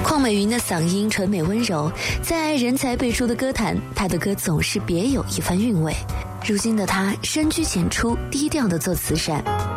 邝美云的嗓音纯美温柔，在人才辈出的歌坛，她的歌总是别有一番韵味。如今的她深居简出，低调地做慈善。